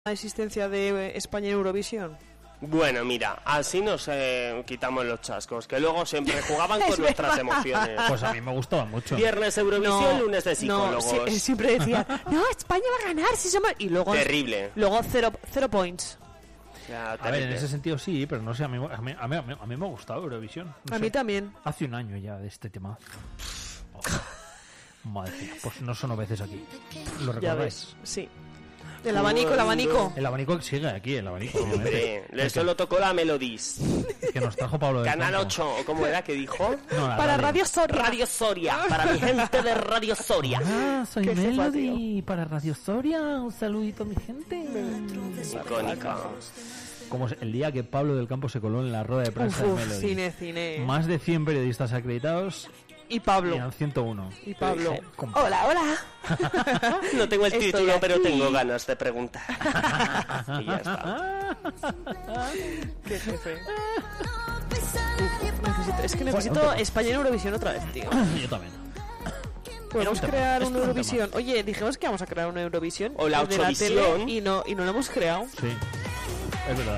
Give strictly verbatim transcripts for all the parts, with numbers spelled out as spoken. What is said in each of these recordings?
la existencia de España en Eurovisión? Bueno, mira, así nos eh, quitamos los chascos, que luego siempre jugaban con nuestras emociones. Pues a mí me gustaba mucho. Viernes Eurovisión, No, lunes de psicólogos. No, sí, siempre decía, no, España va a ganar si somos... Y luego... Terrible. Luego cero, cero points. O sea, A ver, en ese sentido sí, pero no sé, a mí, a mí, a mí, a mí me ha gustado Eurovisión. No a sé. mí también. Hace un año ya de este tema. Oh, madre mía, pues no son veces aquí. ¿Lo Ya recordáis? ves, sí. El abanico, el abanico. El abanico sigue aquí, el abanico. Hombre, le solo tocó la Melodis. Que nos trajo Pablo del Canal Campo. ocho, ¿o cómo era que dijo? No, la Para radio. Radio Soria. Radio Soria, para mi gente de Radio Soria. Ah, soy Qué Melody para Radio Soria. Un saludito a mi gente. Icónica. Como el día que Pablo del Campo se coló en la rueda de prensa Uf, de uf, Melody. cine, cine. Más de cien periodistas acreditados Y Pablo. y eran ciento uno. Y Pablo. Con- Hola, hola. No tengo el Estoy título, pero aquí. tengo ganas de preguntar. Y ya está. Qué jefe. Necesito- es que necesito España en Eurovisión otra vez, tío. Yo también. Podemos tema, crear esto una es un Eurovisión. Oye, dijimos que vamos a crear una Eurovisión. O la de la tele, Ochevisión. y no, y no la hemos creado. Sí, es verdad.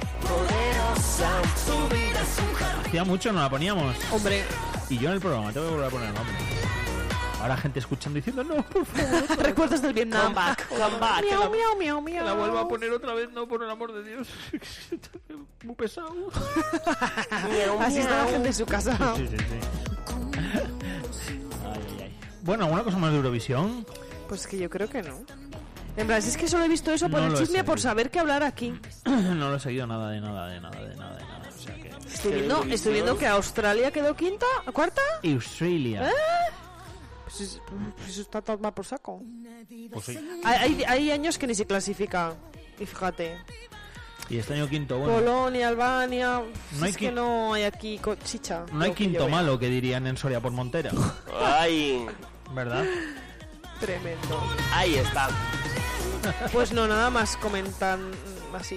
Hacía mucho no la poníamos. Hombre, Y yo en el programa tengo que volver a poner el nombre. Ahora gente escuchando diciendo, no, por favor. recuerdos del Vietnam. Come back, come back. Miau, miau, miau, miau. La vuelvo a poner otra vez, no, por el amor de Dios. Muy pesado. Así está la gente en su casa. Sí, sí, sí. Ay, ay, ay. Bueno, ¿alguna cosa más de Eurovisión? Pues que yo creo que no. En verdad, es que solo he visto eso por No el lo he chisme, por seguido. saber qué hablar aquí. No lo he seguido nada de nada, de nada, de nada, de nada. O sea que... Estoy viendo, estoy viendo que Australia quedó quinta, cuarta. Australia. Pues, es- pues eso está todo mal por saco. Pues sí. Hay, hay, hay años que ni se clasifica. Y fíjate, Y este año quinto, bueno. Polonia, Albania. No hay es que qui- no hay aquí co- chicha. No hay lo que yo quinto vea. malo, que dirían en Soria por Montera. Ay, ¿Verdad? Tremendo. ahí está. Pues no, nada más comentan mm, así.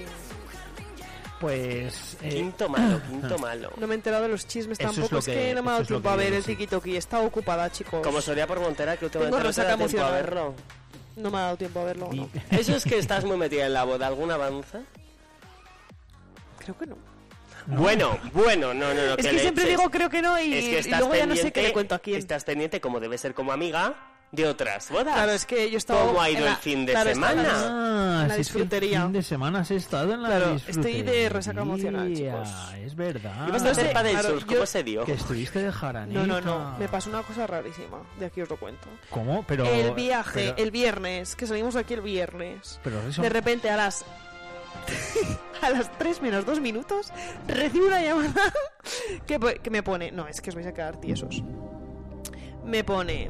Pues... eh, Quinto malo, quinto malo. No me he enterado de los chismes Eso es tampoco. lo Es que, que- no me ha dado eso es lo tiempo que a ver digo, el sí. tiki-toki. He estado ocupada, chicos. Como Soria por Montera, que últimamente Tengo no te da resaca tiempo a emocional. verlo. No me ha dado tiempo a verlo, ¿no? Eso es que estás muy metida en la boda. ¿Algún avance? Creo que no. Bueno, bueno, no, no, no. Es que siempre leches. digo creo que no y, Es que y estás luego ya no sé qué pendiente- le cuento a quién. Estás pendiente, como debe ser como amiga, de otras bodas. Claro, es que yo estaba... ¿Cómo ha ido en la- el fin de claro, estaba en la- semana? Ah, en la si es que disfrutería. el fin de semana has estado en la Claro, disfrutería. estoy de resaca emocional, chicos. Es verdad. Ibas a hacer Entonces, para del claro, sur, yo- ¿cómo se dio? Que estuviste de jaranita. No, no, no. Me pasó una cosa rarísima. De aquí os lo cuento. ¿Cómo? Pero... El viaje, pero- el viernes, que salimos aquí el viernes. Pero eso... De repente a las... a las tres menos dos minutos recibo una llamada que, po- que me pone... No, es que os vais a quedar tiesos. Me pone...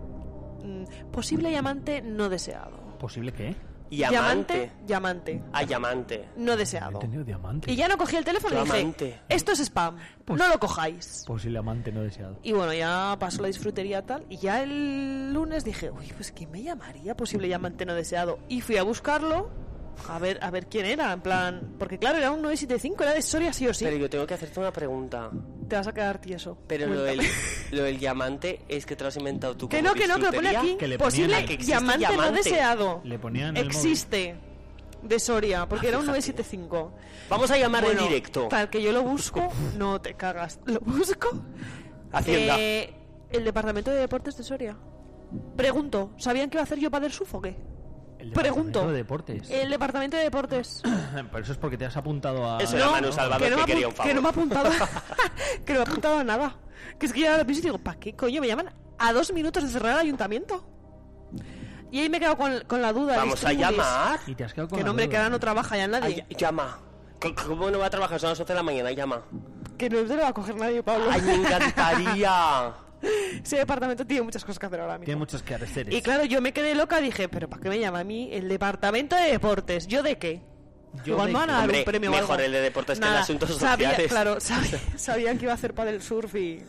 mm, posible llamante no deseado. ¿Posible qué? Llamante. Llamante. A llamante. No He deseado. entendido diamante. Y ya no cogí el teléfono y dije, Llamante. esto es spam, Pues- no lo cojáis. Posible amante no deseado. Y bueno, ya pasó la disfrutería tal, y ya el lunes dije, uy, pues ¿quién me llamaría? Posible llamante no deseado. Y fui a buscarlo, a ver a ver quién era, en plan... Porque claro, era un nueve siete cinco, era de Soria sí o sí. Pero yo tengo que hacerte una pregunta. Te vas a quedar tieso. Pero lo del, Cuéntame. lo del llamante es que te lo has inventado tú. Que como no, que no, que lo pone disfrutería. aquí. Que le Posible ponían- que existe llamante, no llamante. deseado. Le ponían el Existe. De Soria, porque era un fíjate. nueve siete cinco. Vamos a llamar Bueno, en directo. Tal que yo lo busco, no te cagas. Lo busco. Hacienda. Eh, el departamento de deportes de Soria. Pregunto, ¿sabían que iba a hacer yo para del Suf o qué? El Pregunto. departamento de deportes. El departamento de deportes. Pero eso es porque te has apuntado a... Eso era Manu Salvador, que me ha quería apu- un favor. que no me ha apuntado. que no me ha apuntado a nada. Que es que ya lo pienso y digo, ¿para qué coño me llaman a dos minutos de cerrar el ayuntamiento? Y ahí me he quedado con, con la duda. Vamos a Distribulis. llamar. Y te has quedado con Que la no, hombre, duda. que ahora no trabaja ya nadie. Ay, llama. C- ¿Cómo no va a trabajar? Son las once de la mañana. Llama. Que no se lo va a coger nadie, Pablo. Ay, me encantaría. Ese departamento tiene muchas cosas que hacer ahora mismo. Tiene muchos careceres. Y claro, yo me quedé loca, dije, ¿pero para qué me llama a mí el departamento de deportes? ¿Yo de qué? Yo Igual de me van a qué. dar Hombre, un premio o mejor algo. el de deportes que el de Nada, asuntos sabía- sociales. Claro, sabía- sabían que iba a hacer para el surf y...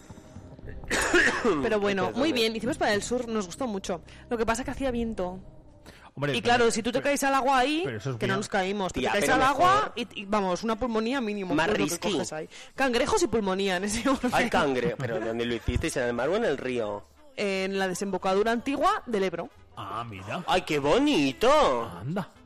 Pero bueno, Entonces, muy ¿dónde? bien, hicimos para el surf, nos gustó mucho. Lo que pasa es que hacía viento. Hombre, Y pero- claro, si tú te pero- caes al agua ahí, pero eso es que no bien. nos caímos. Tú Tía, te caes pero al mejor- agua y, y, vamos, una pulmonía mínimo. Más que es lo que risky. coges ahí. Cangrejos y pulmonía en ese momento. Ay, cangre. ¿Pero dónde lo hicisteis? ¿En el mar o en el río? En la desembocadura antigua del Ebro. Ah, mira. Ay, qué bonito. Anda.